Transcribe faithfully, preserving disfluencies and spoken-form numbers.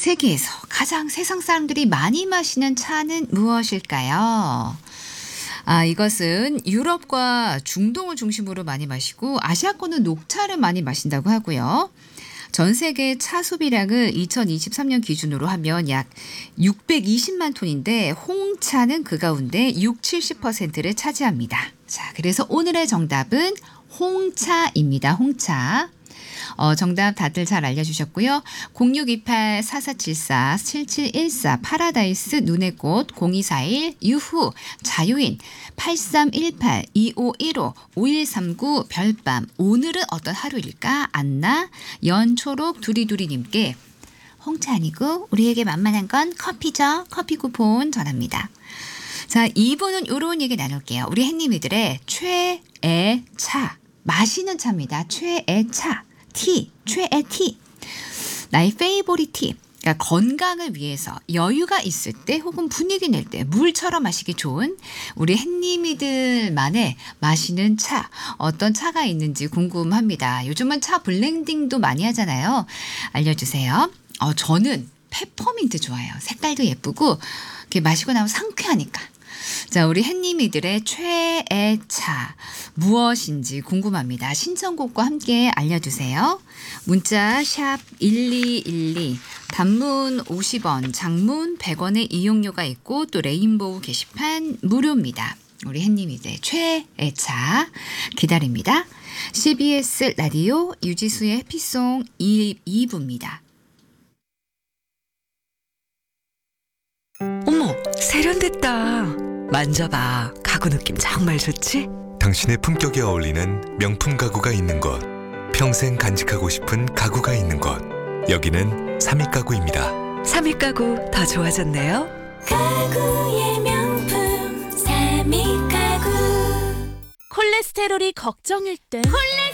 세계에서 가장 세상 사람들이 많이 마시는 차는 무엇일까요? 아, 이것은 유럽과 중동을 중심으로 많이 마시고 아시아권은 녹차를 많이 마신다고 하고요. 전 세계 차 소비량을 이천이십삼 년 기준으로 하면 약 육백이십만 톤인데 홍차는 그 가운데 육십, 칠십 퍼센트를 차지합니다. 자, 그래서 오늘의 정답은 홍차입니다. 홍차. 어, 정답 다들 잘 알려주셨고요. 공육이팔 사사칠사 칠칠일사 파라다이스 눈의 꽃 공이사일 유후 자유인 팔삼일팔 이오일오 오일삼구 별밤 오늘은 어떤 하루일까 안나 연초록 두리두리님께 홍차 아니고 우리에게 만만한 건 커피죠. 커피 쿠폰 전합니다. 자, 이 부는 이런 얘기 나눌게요. 우리 햇님이들의 최애 차 마시는 차입니다. 최애 차 티, 최애 티. 나의 페이보릿 티. 그러니까 건강을 위해서 여유가 있을 때 혹은 분위기 낼 때 물처럼 마시기 좋은 우리 햇님이들만의 마시는 차. 어떤 차가 있는지 궁금합니다. 요즘은 차 블렌딩도 많이 하잖아요. 알려주세요. 어, 저는 페퍼민트 좋아해요. 색깔도 예쁘고 이렇게 마시고 나면 상쾌하니까. 자, 우리 햇님이들의 최애 차 무엇인지 궁금합니다. 신청곡과 함께 알려주세요. 문자 샵 일이일이 단문 오십 원, 장문 백 원의 이용료가 있고 또 레인보우 게시판 무료입니다. 우리 햇님이들의 최애 차 기다립니다. 씨비에스 라디오 유지수의 해피송 이 부입니다. 어머, 세련됐다. 만져봐. 가구 느낌 정말 좋지? 당신의 품격에 어울리는 명품 가구가 있는 곳. 평생 간직하고 싶은 가구가 있는 곳. 여기는 삼익 가구입니다. 삼익 가구 더 좋아졌네요. 가구의 명품 삼익 가구. 콜레스테롤이 걱정일 땐 콜레스테롤